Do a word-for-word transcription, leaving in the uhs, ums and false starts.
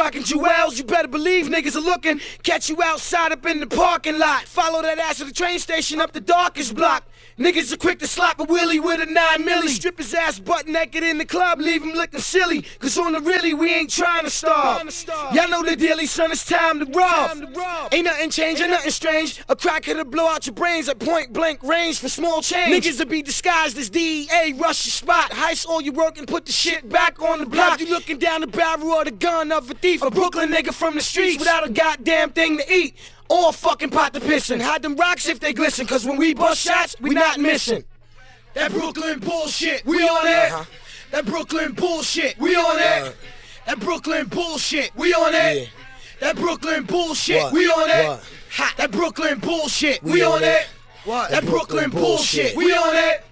rockin' jewels, you better believe niggas are looking. Catch you outside up in the parking lot. Follow that ass to the train station up the darkest block. Niggas are quick to slap a wheelie with a nine milli. Strip his ass butt naked in the club, leave him looking silly. Cause on the really, we ain't trying to starve. Y'all know the dealie, son, it's time to rob. Ain't nothing change, ain't nothing strange. A cracker to blow out your brains at point blank range for small change. Niggas will be disguised as D E A, rush your spot. Heist all your work and put the shit back on the block. You looking down the barrel of the gun of a thief. A Brooklyn nigga from the streets without a goddamn thing to eat. Or fucking pot to pissin'. Hide them rocks if they glisten, cause when we bust shots, we not missing. That Brooklyn bullshit, we on it. Uh-huh. That Brooklyn bullshit, we on it. Uh, that Brooklyn bullshit, we on it. Yeah. That Brooklyn bullshit, what? we on it. What? Ha. That Brooklyn bullshit, we, we on it. it. What? That, that Brooklyn, Brooklyn bullshit, bullshit, we on it.